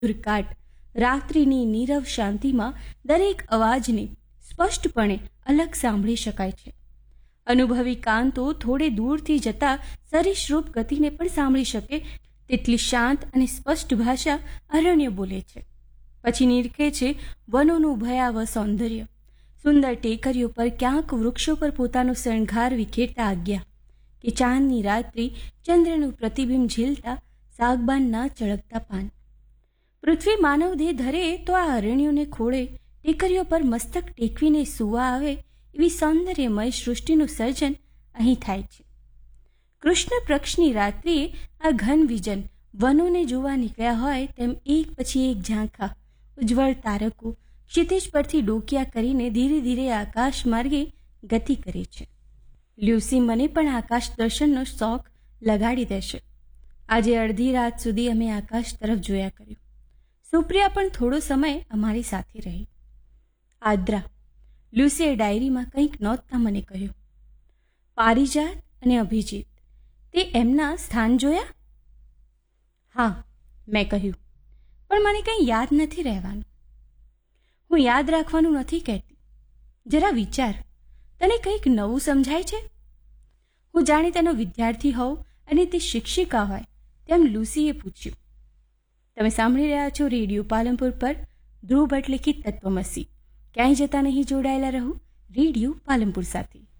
ધુરકાટ, રાત્રિની નીરવ શાંતિમાં દરેક અવાજને સ્પષ્ટપણે અલગ સાંભળી શકાય છે. અનુભવી કાન તો થોડે દૂરથી જતા સરીસૃપ ગતિને પણ સાંભળી શકે તેટલી શાંત અને સ્પષ્ટ ભાષા અરણ્ય બોલે છે. પછી નિરખે છે વનોનું ભયાવહ સૌંદર્ય, સુંદર ટેકરીઓ પર ક્યાંક વૃક્ષો પર પોતાનો શણગાર વિખેરતા આજ્ઞા, કે ચાંદની રાત્રિ ચંદ્રનું પ્રતિબિંબ ઝીલતા સાગબાનના ચળકતા પાન. પૃથ્વી માનવદેહ ધરે તો આ અરણ્યોને ખોળે ટેકરીઓ પર મસ્તક ટેકવીને સૂવા આવે એવી સૌંદર્યમય સૃષ્ટિનું સર્જન અહીં થાય છે. કૃષ્ણ પક્ષની રાત્રિએ આ ઘન વિજન વનોને જોવા નીકળ્યા હોય તેમ એક પછી એક ઝાંખા ઉજ્જવળ તારકો ક્ષિતિજ પરથી ડોકિયા કરીને ધીરે ધીરે આકાશ માર્ગે ગતિ કરે છે. લ્યુસી, મને પણ આકાશ દર્શનનો શોખ લગાડી દેશે. આજે અડધી રાત સુધી અમે આકાશ તરફ જોયા કર્યું. સુપ્રિયા પણ થોડો સમય અમારી સાથે રહી. આદ્રા, લ્યુસીએ ડાયરીમાં કંઈક નોંધતા મને કહ્યું, પારિજાત અને અભિજીત, તે એમના સ્થાન જોયા? હા, મેં કહ્યું, પણ મને કંઈ યાદ નથી રહેવાનું. હું યાદ રાખવાનું નથી કહેતી, જરા વિચાર, તને કંઈક નવું સમજાય છે? હું જાણે તેનો વિદ્યાર્થી હોઉં અને તે શિક્ષિકા હોય તેમ લ્યુસીએ પૂછ્યું. તમે સાંભળી રહ્યા છો રેડિયો પાલનપુર પર ધ્રુવ ભટ્ટ લિખિત તત્વમસી. ક્યાંય જતા નહીં, જોડાયેલા રહો રેડિયો પાલનપુર સાથે.